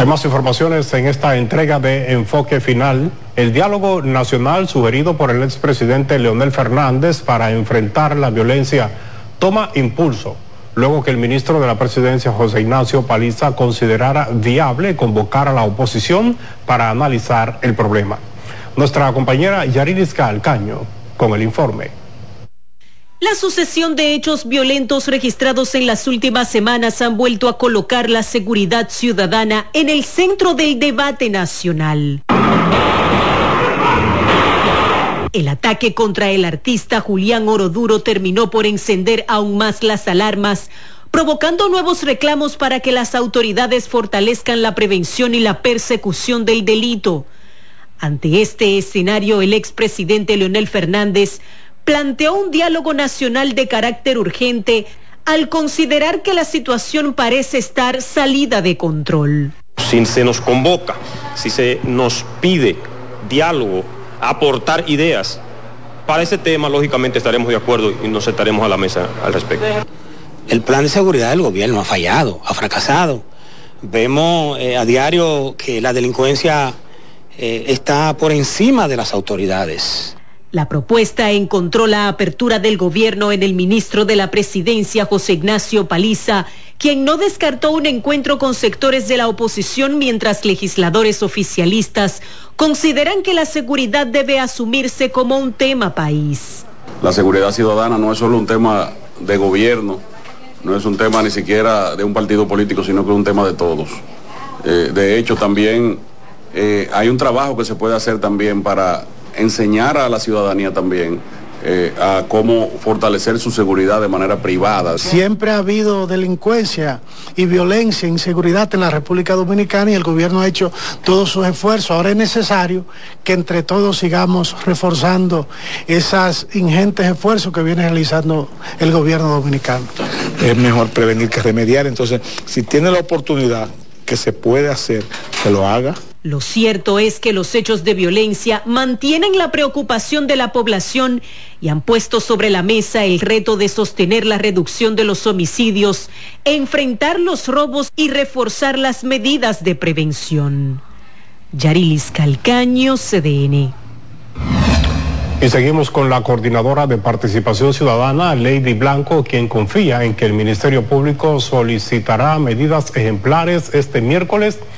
Hay más informaciones en esta entrega de Enfoque Final. El diálogo nacional sugerido por el expresidente Leonel Fernández para enfrentar la violencia toma impulso, luego que el ministro de la Presidencia, José Ignacio Paliza, considerara viable convocar a la oposición para analizar el problema. Nuestra compañera Yarilis Calcaño con el informe. La sucesión de hechos violentos registrados en las últimas semanas han vuelto a colocar la seguridad ciudadana en el centro del debate nacional. El ataque contra el artista Julián Oroduro terminó por encender aún más las alarmas, provocando nuevos reclamos para que las autoridades fortalezcan la prevención y la persecución del delito. Ante este escenario, el expresidente Leonel Fernández planteó un diálogo nacional de carácter urgente al considerar que la situación parece estar salida de control. Si se nos convoca, si se nos pide diálogo, aportar ideas, para ese tema lógicamente estaremos de acuerdo y nos sentaremos a la mesa al respecto. El plan de seguridad del gobierno ha fallado, ha fracasado. Vemos a diario que la delincuencia está por encima de las autoridades. La propuesta encontró la apertura del gobierno en el ministro de la Presidencia, José Ignacio Paliza, quien no descartó un encuentro con sectores de la oposición, mientras legisladores oficialistas consideran que la seguridad debe asumirse como un tema país. La seguridad ciudadana no es solo un tema de gobierno, no es un tema ni siquiera de un partido político, sino que es un tema de todos. De hecho, también hay un trabajo que se puede hacer también para enseñar a la ciudadanía también a cómo fortalecer su seguridad de manera privada. Siempre ha habido delincuencia y violencia, inseguridad en la República Dominicana y el gobierno ha hecho todos sus esfuerzos. Ahora es necesario que entre todos sigamos reforzando esos ingentes esfuerzos que viene realizando el gobierno dominicano. Es mejor prevenir que remediar, entonces si tiene la oportunidad que se puede hacer, que lo haga. Lo cierto es que los hechos de violencia mantienen la preocupación de la población y han puesto sobre la mesa el reto de sostener la reducción de los homicidios, enfrentar los robos y reforzar las medidas de prevención. Yarilis Calcaño, CDN. Y seguimos con la coordinadora de Participación Ciudadana, Lady Blanco, quien confía en que el Ministerio Público solicitará medidas ejemplares este miércoles